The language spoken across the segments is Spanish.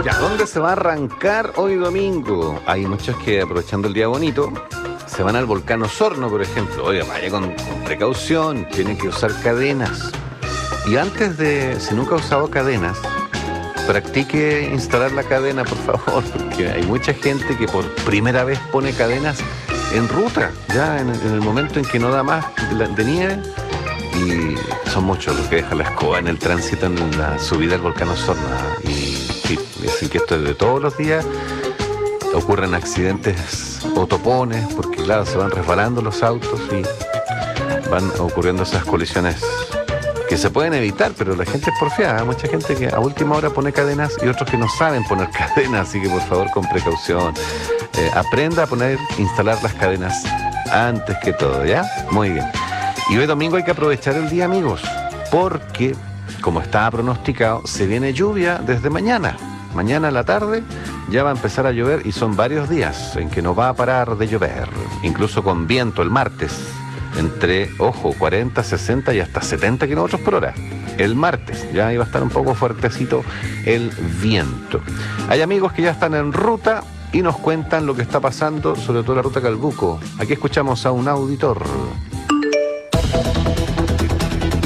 Ya, ¿dónde se va a arrancar hoy domingo? Hay muchos que, aprovechando el día bonito, se van al volcán Osorno, por ejemplo. Oiga, vaya con precaución, tienen que usar cadenas. Y antes de, si nunca ha usado cadenas, practique instalar la cadena, por favor, porque hay mucha gente que por primera vez pone cadenas en ruta, ya en el momento en que no da más de nieve. Y son muchos los que dejan la escoba en el tránsito en la subida al volcán Osorno. Y sí, dicen que esto es de todos los días. Ocurren accidentes o topones, porque claro, se van resbalando los autos y van ocurriendo esas colisiones que se pueden evitar, pero la gente es porfiada. Hay mucha gente que a última hora pone cadenas y otros que no saben poner cadenas, así que por favor con precaución. Aprenda a instalar las cadenas antes que todo, ¿ya? Muy bien. Y hoy domingo hay que aprovechar el día, amigos, porque, como estaba pronosticado, se viene lluvia desde mañana. Mañana a la tarde ya va a empezar a llover y son varios días en que no va a parar de llover, incluso con viento el martes, entre, ojo, 40, 60 y hasta 70 kilómetros por hora. El martes ya iba a estar un poco fuertecito el viento. Hay amigos que ya están en ruta y nos cuentan lo que está pasando, sobre todo la ruta Calbuco. Aquí escuchamos a un auditor.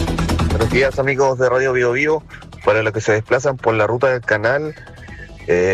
Buenos días, amigos de Radio Bio Bio. Para los que se desplazan por la ruta del canal,